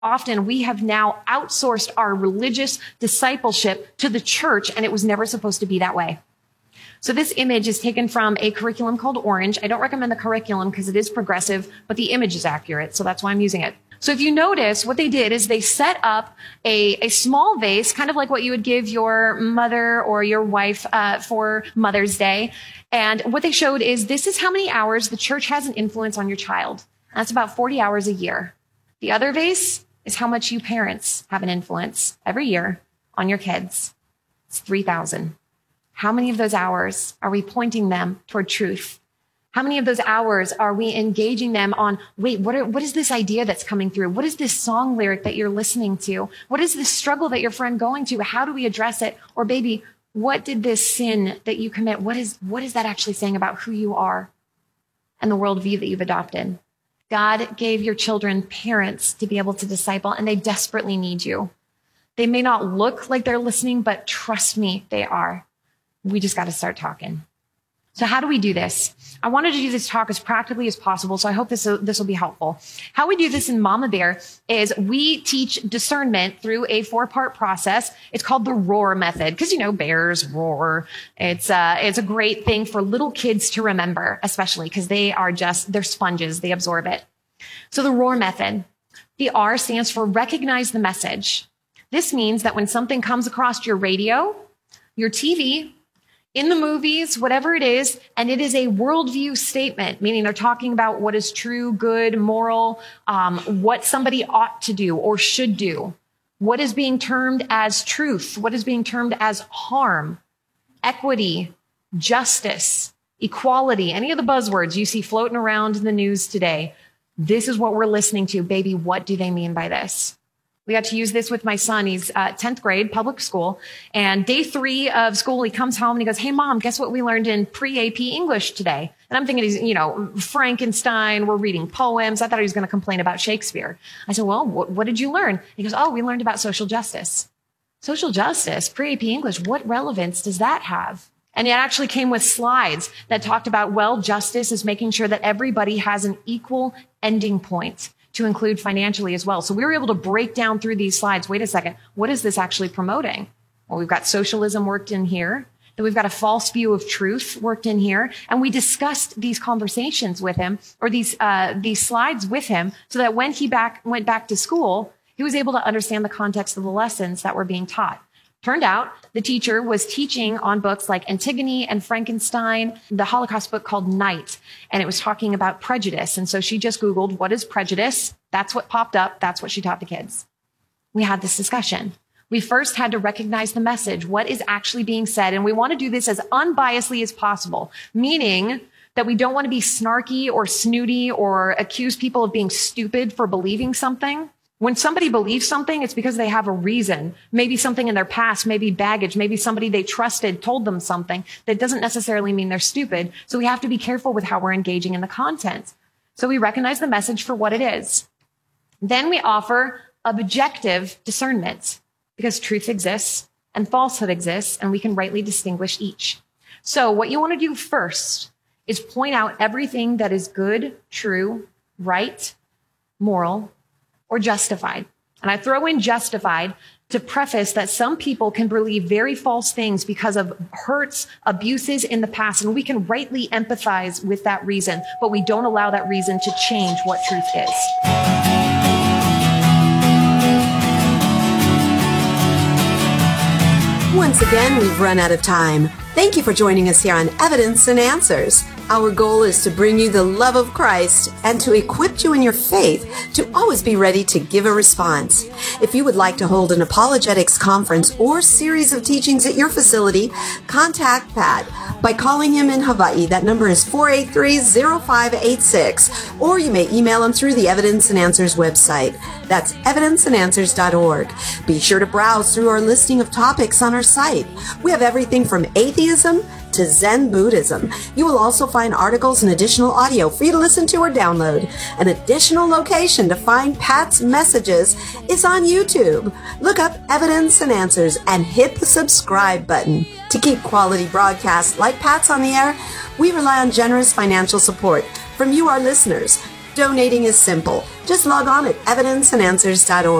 often we have now outsourced our religious discipleship to the church, and it was never supposed to be that way. So this image is taken from a curriculum called Orange. I don't recommend the curriculum because it is progressive, but the image is accurate, so that's why I'm using it. So if you notice, what they did is they set up a small vase, kind of like what you would give your mother or your wife for Mother's Day. And what they showed is this is how many hours the church has an influence on your child. That's about 40 hours a year. The other vase is how much you parents have an influence every year on your kids. It's 3,000. How many of those hours are we pointing them toward truth? How many of those hours are we engaging them on, wait, what is this idea that's coming through? What is this song lyric that you're listening to? What is this struggle that your friend going to? How do we address it? Or baby, what did this sin that you commit, what is that actually saying about who you are and the worldview that you've adopted? God gave your children parents to be able to disciple, and they desperately need you. They may not look like they're listening, but trust me, they are. We just got to start talking. So how do we do this? I wanted to do this talk as practically as possible, so I hope this will be helpful. How we do this in Mama Bear is we teach discernment through a 4-part process. It's called the ROAR method, because bears roar. It's a great thing for little kids to remember, especially because they're sponges. They absorb it. So the ROAR method, the R stands for recognize the message. This means that when something comes across your radio, your TV, in the movies, whatever it is, and it is a worldview statement, meaning they're talking about what is true, good, moral, what somebody ought to do or should do, what is being termed as truth, what is being termed as harm, equity, justice, equality, any of the buzzwords you see floating around in the news today. This is what we're listening to. Baby, what do they mean by this? We got to use this with my son. He's 10th grade, public school. And day 3 of school, he comes home and he goes, hey, Mom, guess what we learned in pre-AP English today? And I'm thinking he's, Frankenstein. We're reading poems. I thought he was going to complain about Shakespeare. I said, well, what did you learn? He goes, we learned about social justice. Social justice, pre-AP English, what relevance does that have? And it actually came with slides that talked about, justice is making sure that everybody has an equal ending point, to include financially as well. So we were able to break down through these slides. Wait a second. What is this actually promoting? Well, we've got socialism worked in here. Then we've got a false view of truth worked in here. And we discussed these conversations with him, or these slides with him, so that when he went back to school, he was able to understand the context of the lessons that were being taught. Turned out the teacher was teaching on books like Antigone and Frankenstein, the Holocaust book called Night, and it was talking about prejudice. And so she just Googled, what is prejudice? That's what popped up. That's what she taught the kids. We had this discussion. We first had to recognize the message, what is actually being said. And we want to do this as unbiasedly as possible, meaning that we don't want to be snarky or snooty or accuse people of being stupid for believing something. When somebody believes something, it's because they have a reason. Maybe something in their past, maybe baggage, maybe somebody they trusted told them something. That doesn't necessarily mean they're stupid. So we have to be careful with how we're engaging in the content. So we recognize the message for what it is. Then we offer objective discernment, because truth exists and falsehood exists, and we can rightly distinguish each. So what you want to do first is point out everything that is good, true, right, moral, or justified. And I throw in justified to preface that some people can believe very false things because of hurts, abuses in the past, and we can rightly empathize with that reason, but we don't allow that reason to change what truth is. Once again, we've run out of time. Thank you for joining us here on Evidence and Answers. Our goal is to bring you the love of Christ and to equip you in your faith to always be ready to give a response. If you would like to hold an apologetics conference or series of teachings at your facility, contact Pat by calling him in Hawaii. That number is 483-0586, or you may email him through the Evidence and Answers website. That's evidenceandanswers.org. Be sure to browse through our listing of topics on our site. We have everything from atheism to Zen Buddhism. You will also find articles and additional audio for you to listen to or download. An additional location to find Pat's messages is on YouTube. Look up Evidence and Answers and hit the subscribe button. To keep quality broadcasts like Pat's on the air, we rely on generous financial support from you, our listeners. Donating is simple. Just log on at evidenceandanswers.org.